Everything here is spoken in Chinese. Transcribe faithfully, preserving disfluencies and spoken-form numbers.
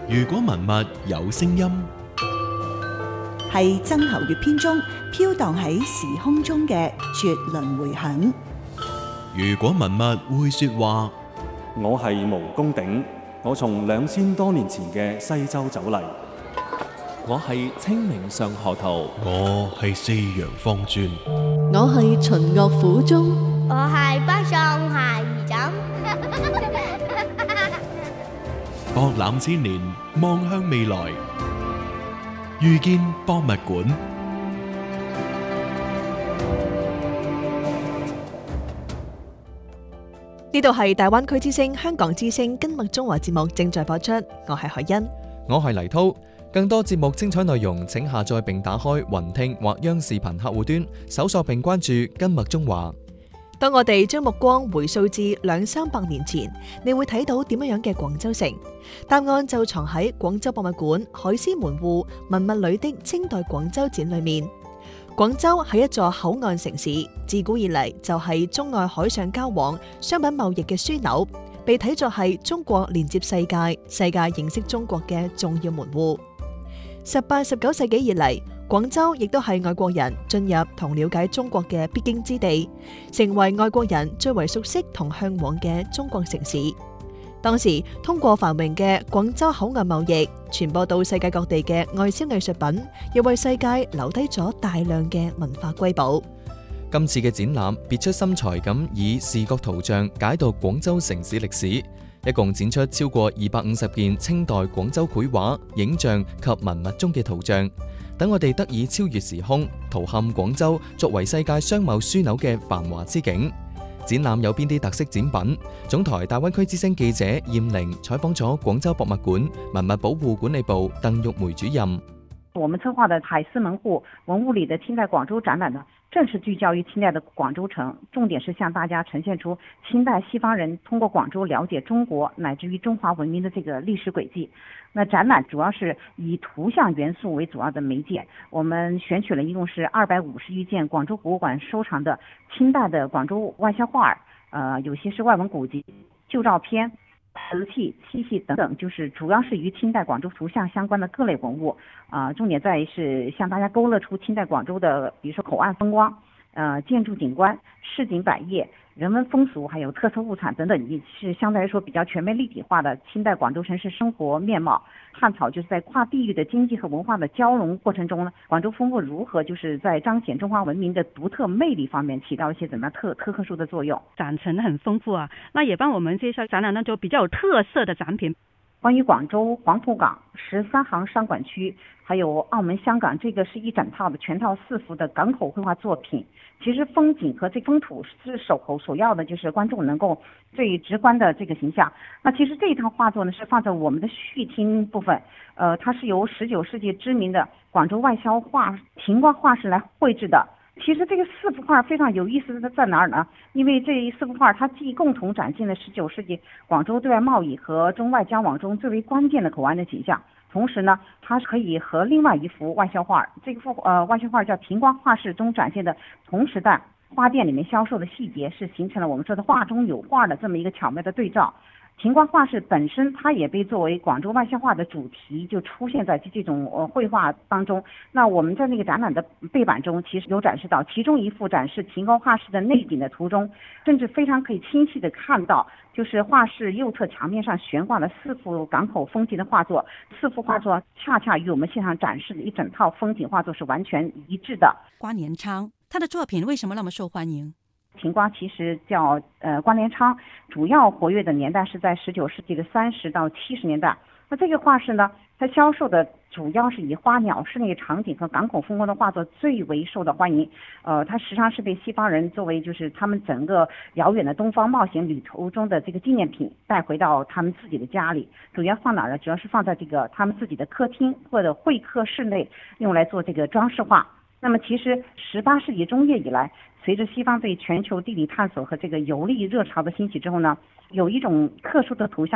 如果文物有聲音， 係曾侯乙編中飄蕩喺時空中嘅絕倫迴響。 如果文物會說話， 我係毛公鼎，我從兩千多年前嘅西周走嚟。 我係清明上河圖， 我係四陽方尊， 我係秦樂府中， 我係北宋孩兒枕。 博覽千年，望向未來，遇見博物館。 呢度係大灣區之聲、香港之聲跟麥中華節目正在播出，我係海欣， 我係黎濤。更多節目精彩內容，請下載並打開雲聽或央視頻客戶端，搜索並關注跟麥中華。 當我哋將目光回溯至兩三百年前，你會睇到點樣樣嘅廣州城？答案就藏喺廣州博物館海獅門戶文物裏的清代廣州展裏面。廣州係一座口岸城市，自古以嚟就係中外海上交往、商品貿易嘅樞紐，被睇作係中國連接世界、世界認識中國嘅重要門戶。十八、十九世紀以嚟，廣州亦都係外國人進入同了解中國嘅必經之地，成為外國人最為熟悉同向往嘅中國城市。當時通過繁榮嘅廣州口岸貿易，傳播到世界各地嘅外銷藝術品，又為世界留低咗大量嘅文化瑰寶。 今次嘅展覽別出心裁咁以視覺圖像解讀廣州城市歷史，一共展出超過二百五十件清代廣州繪畫、影像及文物中嘅圖像，等我哋得以超越時空，圖瞰廣州作為世界商貿樞紐嘅繁華之景。展覽有邊啲特色展品？總台大灣區之聲記者燕玲採訪咗廣州博物館文物保護管理部鄧玉梅主任。 我們策劃的海獅門戶文物裏的清代廣州展覽呢，正是聚焦於清代的廣州城，重點是向大家呈現出清代西方人通過廣州了解中國乃至於中華文明的這個歷史軌跡。那展覽主要是以圖像元素為主要的媒介，我們選取了一共是二百五十餘件廣州博物館收藏的清代的廣州外銷畫，呃，有些是外文古籍、舊照片、瓷器、漆器等等，就是主要是與清代廣州圖像相關的各類文物，啊、呃，重點在於是向大家勾勒出清代廣州的，比如說口岸風光、呃建築景觀、市井百業、人文風俗，還有特色物產等等，也是相對來說比較全面立體化的清代廣州城市生活面貌。探討就是在跨地域的經濟和文化的交融過程中呢，廣州風物如何就是在彰顯中華文明的獨特魅力方面起到一些怎麼樣特特特殊的作用。 展陳很豐富啊，那也幫我們介紹展覽當中比較有特色的展品。 關於廣州黃浦港十三行商管區，還有澳門、香港，這個是一整套的全套四幅的港口繪畫作品。其實風景和這風土是手口所要的，就是觀眾能夠最直觀的這個形象。那其實這一套畫作呢，是放在我們的序廳部分，呃，它是由十九世紀知名的廣州外銷畫庭光畫室來繪製的。其實這個四幅畫非常有意思的在哪兒呢？因為這四幅畫它既共同展現了十九世紀廣州對外貿易和中外交往中最為關鍵的口岸的景象，同時呢，它可以和另外一幅外銷畫，這個幅呃外銷畫叫庭光畫室中展現的同時代花店裡面銷售的細節，是形成了我們說的畫中有畫的這麼一個巧妙的對照。庭光畫室本身，它也被作為廣州外銷畫的主題，就出現在這種呃繪畫當中。那我們在那個展覽的背板中，其實有展示到其中一幅展示庭光畫室的內景的圖中，甚至非常可以清晰地看到，就是畫室右側牆面上懸掛了四幅港口風景的畫作。四幅畫作恰恰與我們現場展示的一整套風景畫作是完全一致的。 關聯昌，他的作品為什麼那麼受歡迎？ 庭光其實叫呃關聯昌，主要活躍的年代是在十九世紀的三十到七十年代。那這個畫室呢，它銷售的主要是以花鳥室內場景和港口風光的畫作最為受到歡迎。呃，它時常是被西方人作為就是他們整個遙遠的東方冒險旅途中的這個紀念品帶回到他們自己的家裡。主要放哪兒呢？主要是放在這個他們自己的客廳或者會客室內，用來做這個裝飾畫。那麼其實十八世紀中葉以來，隨着西方對全球地理探索和這個遊歷熱潮的興起之後呢，有一種特殊的圖像